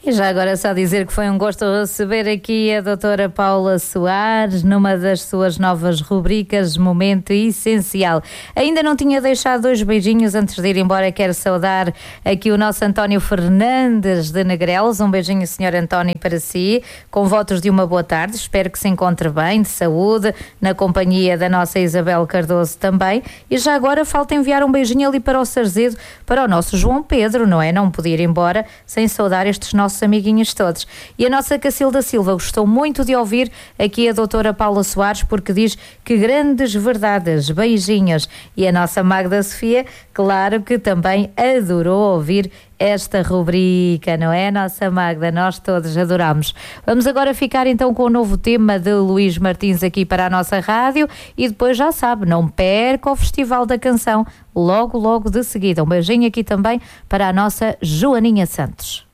E já agora só dizer que foi um gosto receber aqui a doutora Paula Soares numa das suas novas rubricas Momento Essencial. Ainda não tinha deixado 2 beijinhos antes de ir embora. Quero saudar aqui o nosso António Fernandes de Negrelos. Um beijinho, Sr. António, para si, com votos de uma boa tarde. Espero que se encontre bem, de saúde, na companhia da nossa Isabel Cardoso também. E já agora falta enviar um beijinho ali para o Sarzedo, para o nosso João Pedro, não é? Não podia ir embora sem saudar estes nossos amiguinhos todos. E a nossa Cacilda Silva gostou muito de ouvir aqui a doutora Paula Soares, porque diz que grandes verdades, beijinhos. E a nossa Magda Sofia, claro que também adorou ouvir esta rubrica, não é, nossa Magda? Nós todos adoramos. Vamos agora ficar então com o novo tema de Luís Martins aqui para a nossa rádio e depois já sabe, não perca o Festival da Canção logo de seguida. Um beijinho aqui também para a nossa Joaninha Santos.